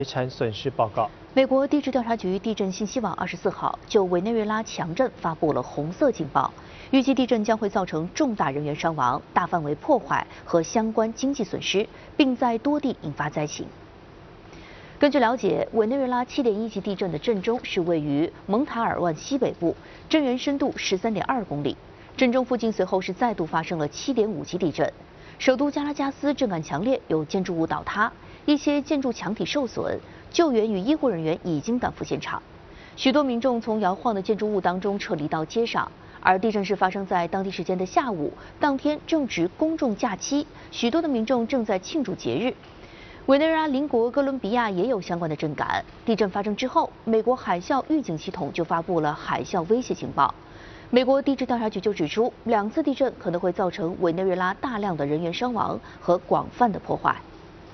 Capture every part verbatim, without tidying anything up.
财产损失报告。 美国地质调查局地震信息网二十四号就委内瑞拉强震发布了红色警报，预计地震将会造成重大人员伤亡、大范围破坏和相关经济损失，并在多地引发灾情。根据了解，委内瑞拉七点一级地震的震中是位于蒙塔尔万西北部，震源深度十三点二公里。震中附近随后是再度发生了七点五级地震，首都加拉加斯震感强烈，有建筑物倒塌，一些建筑墙体受损，救援与医护人员已经赶赴现场。许多民众从摇晃的建筑物当中撤离到街上，而地震是发生在当地时间的下午，当天正值公众假期，许多的民众正在庆祝节日。委内瑞拉邻国哥伦比亚也有相关的震感。地震发生之后，美国海啸预警系统就发布了海啸威胁警报。美国地质调查局就指出，两次地震可能会造成委内瑞拉大量的人员伤亡和广泛的破坏。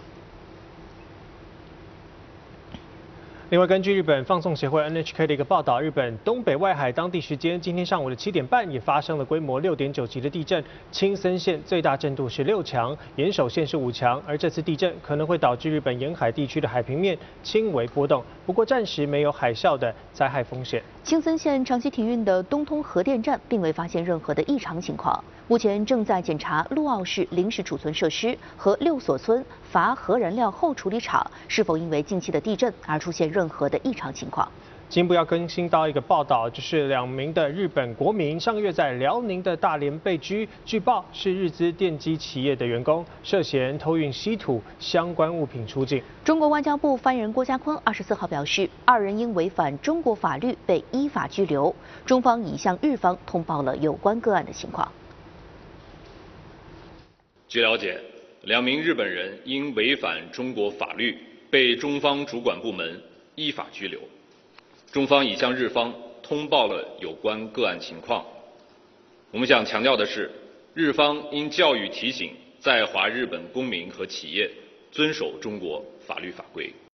另外，根据日本放送协会 N H K 的一个报道，日本东北外海当地时间今天上午的七点半也发生了规模六点九级的地震，青森县最大震度是六强，岩手县是五强。而这次地震可能会导致日本沿海地区的海平面轻微波动，不过暂时没有海啸的灾害风险。 青森县长崎停运的东通核电站并未发现任何的异常情况，目前正在检查陆奥市临时储存设施和六所村乏核燃料后处理厂是否因为近期的地震而出现任何的异常情况。 进一步要更新到一个报道，就是两名的日本国民上个月在辽宁的大连被拘，据报是日资电机企业的员工，涉嫌偷运稀土相关物品出境。 中国外交部发言人郭家坤二十四号表示，二人因违反中国法律被依法拘留，中方已向日方通报了有关个案的情况。 据了解，两名日本人因违反中国法律被中方主管部门依法拘留。中方已向日方通报了有关个案情况。我们想强调的是，日方应教育提醒在华日本公民和企业遵守中国法律法规。